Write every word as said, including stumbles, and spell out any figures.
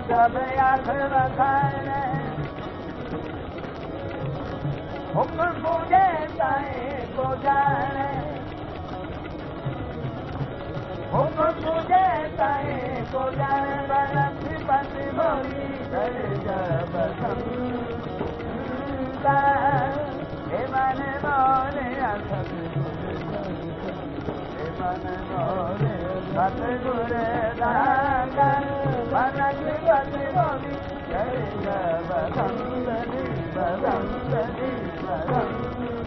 सब आख बखाने हुक्म पूजे साईं को जाने हुक्म पूजे साईं को जाने बनसी पति भोगी कर जब संता हे मन मोरे असत हे मन मोरे सतगुर दाता बनसी पति भोगी कर जब संता